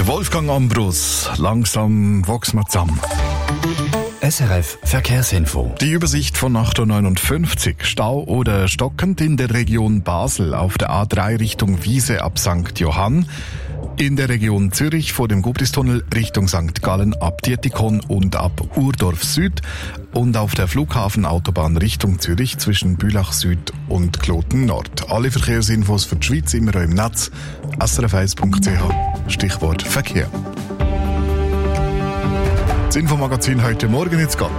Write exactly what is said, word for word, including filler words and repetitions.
Wolfgang Ambrus, langsam wachsen wir zusammen. S R F Verkehrsinfo. Die Übersicht von acht Uhr neunundfünfzig. Stau oder stockend in der Region Basel auf der A drei Richtung Wiese ab Sankt Johann. In der Region Zürich vor dem Gubdistunnel Richtung Sankt Gallen ab Dietikon und ab Urdorf Süd. Und auf der Flughafenautobahn Richtung Zürich zwischen Bülach Süd und Kloten Nord. Alle Verkehrsinfos für die Schweiz immer im Netz. S R F eins punkt c h. Stichwort Verkehr. Das Infomagazin heute Morgen jetzt geht.